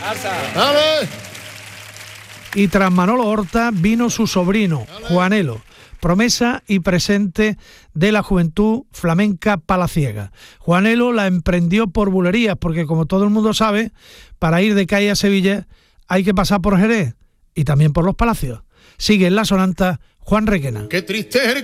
¡Ale! Y tras Manolo Horta vino su sobrino, Juanelo, promesa y presente de la juventud flamenca palaciega. Juanelo la emprendió por bulerías, porque como todo el mundo sabe, para ir de Cádiz a Sevilla hay que pasar por Jerez y también por los Palacios. Sigue en la sonanta Juan Requena. ¡Qué triste es el